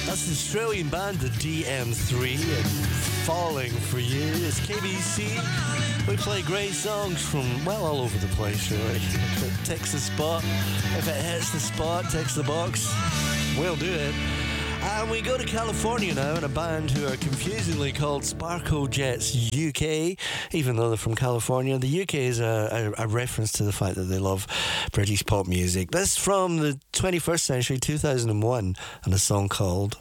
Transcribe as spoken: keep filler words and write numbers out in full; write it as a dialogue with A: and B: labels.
A: That's the Australian band, the D M three, and Falling For You. It's K B C. We play great songs from, well, all over the place, really. If it ticks the spot, if it hits the spot, ticks the box, we'll do it. And we go to California now, and a band who are confusingly called Sparkle Jets U K, even though they're from California. The U K is a, a, a reference to the fact that they love British pop music. This is from the twenty-first century, two thousand one, and a song called